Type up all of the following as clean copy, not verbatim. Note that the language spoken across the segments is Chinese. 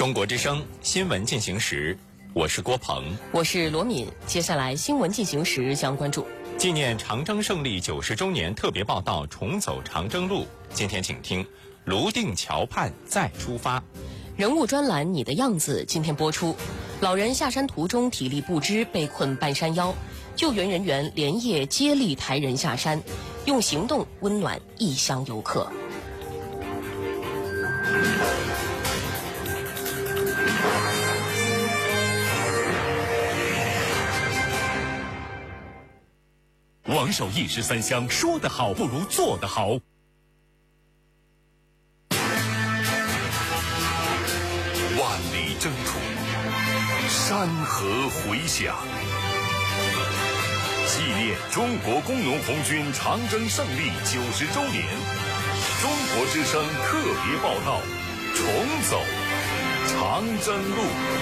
中国之声新闻进行时，我是郭鹏， 我是罗敏。接下来新闻进行时将关注纪念长征胜利90周年特别报道，重走长征路。今天请听泸定桥畔再出发。 人物专栏《你的样子》今天播出。老人下山途中体力不支，被困半山腰，救援人员连夜接力抬人下山，用行动温暖异乡游客。 王守义13乡，说得好不如做得好。万里征途，山河回响，纪念中国工农红军长征胜利90周年，中国之声特别报道，重走长征路。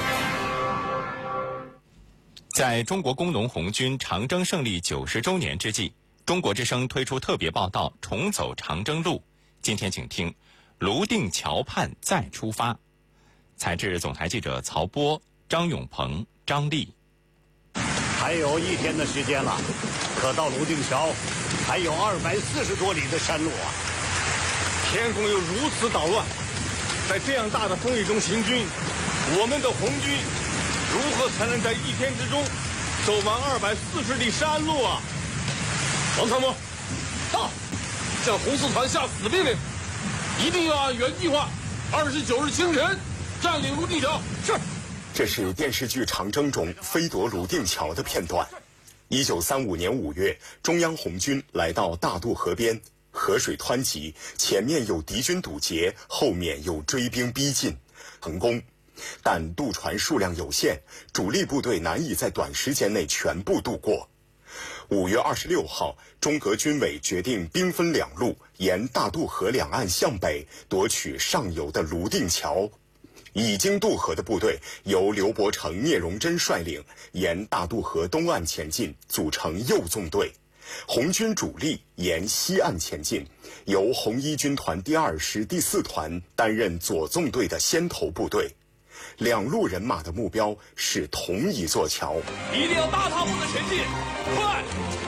在中国工农红军长征胜利90周年之际，中国之声推出特别报道，重走长征路。今天请听泸定桥畔再出发。采制总台记者曹波、张永鹏、张丽。 还有1天的时间了，可到泸定桥还有240多里的山路啊！ 天空又如此捣乱，在这样大的风雨中行军，我们的红军如何才能在1天之中走完240里山路啊？王参谋，到，向红四团下死命令，一定要按原计划，29日清晨占领泸定桥。是。 这是电视剧《长征》中飞夺泸定桥的片段。1935年5月，中央红军来到大渡河边，河水湍急，前面有敌军堵截，后面有追兵逼近，成功。但渡船数量有限，主力部队难以在短时间内全部渡过。5月26号，中革军委决定兵分2路，沿大渡河两岸向北夺取上游的泸定桥。已经渡河的部队由刘伯承、聂荣臻率领，沿大渡河东岸前进，组成右纵队。红军主力沿西岸前进，由红一军团第2师第4团担任左纵队的先头部队。2路人马的目标是同一座桥， 一定要大踏步的前进，快！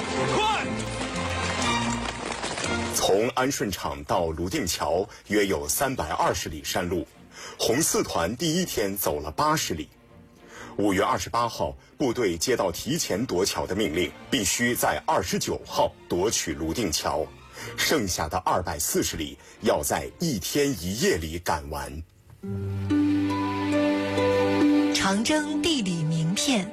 从安顺场到泸定桥约有320里山路，红四团第1天走了80里。5月28号，部队接到提前夺桥的命令，必须在29号夺取泸定桥，剩下的240里要在1天1夜里赶完。 长征地理名片。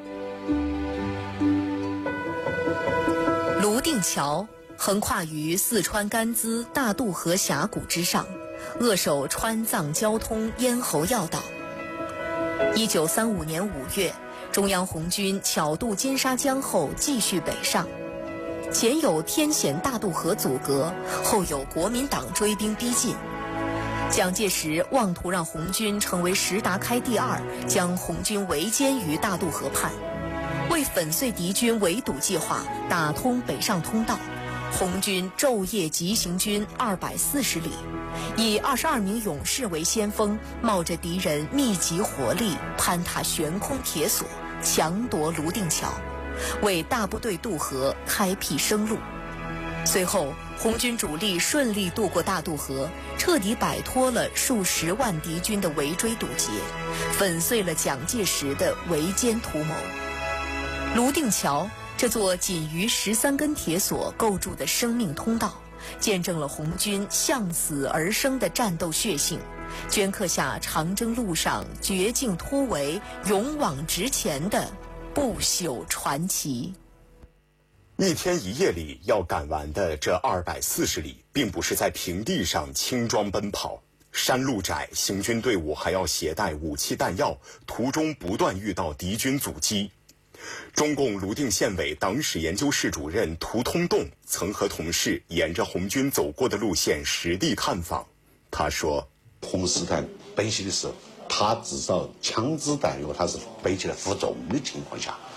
泸定桥横跨于四川甘孜大渡河峡谷之上，扼守川藏交通咽喉要道。1935年5月，中央红军巧渡金沙江后继续北上，前有天险大渡河阻隔，后有国民党追兵逼近。蒋介石妄图让红军成为石达开第2，将红军围歼于大渡河畔。为粉碎敌军围堵计划，打通北上通道，红军昼夜急行军240里，以22名勇士为先锋，冒着敌人密集火力，攀踏悬空铁索，强夺泸定桥，为大部队渡河开辟生路。随后，红军主力顺利渡过大渡河，彻底摆脱了数十万敌军的围追堵截，粉碎了蒋介石的围歼图谋。泸定桥这座仅于13根铁索构筑的生命通道，见证了红军向死而生的战斗血性，镌刻下长征路上绝境突围、勇往直前的不朽传奇。 1天1夜里要赶完的这240里，并不是在平地上轻装奔跑，山路窄，行军队伍还要携带武器弹药，途中不断遇到敌军阻击。中共泸定县委党史研究室主任涂通栋曾和同事沿着红军走过的路线实地探访。他说， 红四团奔袭的时候，他至少枪支弹药他是背起来负重的情况下，